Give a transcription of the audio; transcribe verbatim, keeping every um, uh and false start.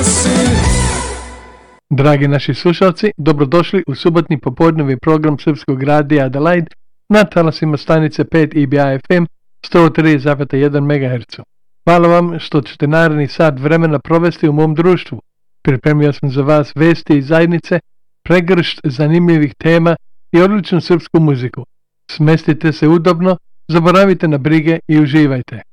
Dragi naši slušalci, dobrodošli u subotni popodnevi program Srpskog radija Adelaide na talasima stanice pet I B A F M sto tri zarez jedan megaherca. Hvala vam što ćete naredni sat vremena provesti u mom društvu. Pripremio sam za vas vesti iz zajednice, pregršt zanimljivih tema i odličnu srpsku muziku. Smestite se udobno, zaboravite na brige i uživajte.